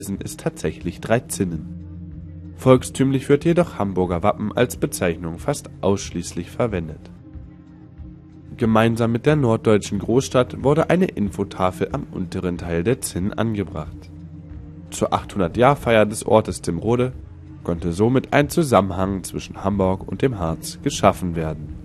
ist tatsächlich 3 Zinnen. Volkstümlich wird jedoch Hamburger Wappen als Bezeichnung fast ausschließlich verwendet. Gemeinsam mit der norddeutschen Großstadt wurde eine Infotafel am unteren Teil der Zinn angebracht. Zur 800-Jahr-Feier des Ortes Zimrode konnte somit ein Zusammenhang zwischen Hamburg und dem Harz geschaffen werden